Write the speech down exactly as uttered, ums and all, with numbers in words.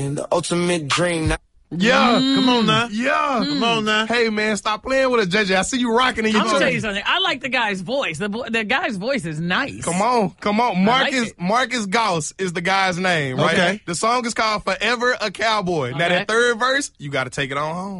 The ultimate dream. Yeah, mm. come on now. Yeah, mm. come on now. Hey man, stop playing with it, J J. I see you rocking in your. I'm gonna tell you something. I like the guy's voice. The the guy's voice is nice. Come on, come on. Marcus like Marcus Gauss is the guy's name, right? Okay. The song is called "Forever a Cowboy." Okay. Now that third verse, you got to take it on home.